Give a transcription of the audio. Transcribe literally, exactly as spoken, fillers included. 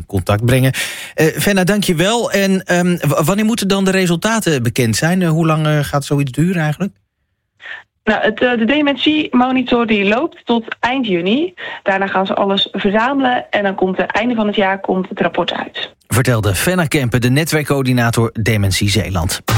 in contact brengen. Uh, Fenna, dank je wel. En um, wanneer moeten dan de resultaten bekend zijn? Uh, hoe lang uh, gaat zoiets duren eigenlijk? Nou, het, de dementiemonitor die loopt tot eind juni. Daarna gaan ze alles verzamelen en dan komt het einde van het jaar komt het rapport uit. Vertelde Fenna Kempen, de netwerkcoördinator Dementie Zeeland.